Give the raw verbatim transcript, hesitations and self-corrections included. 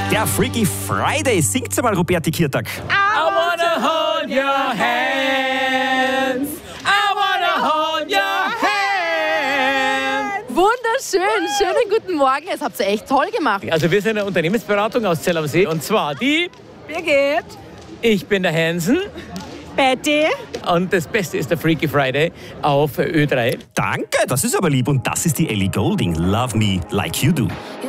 Der Freaky Friday. Singt's einmal, Roberti Kirtag. I wanna hold your hands. I wanna hold your hands. Wunderschön, schönen guten Morgen. Das habt ihr echt toll gemacht. Also wir sind eine Unternehmensberatung aus Zell am See. Und zwar die... Birgit. Ich bin der Hansen. Betty. Und das Beste ist der Freaky Friday auf Ö drei. Danke, das ist aber lieb. Und das ist die Ellie Goulding. Love Me Like You Do.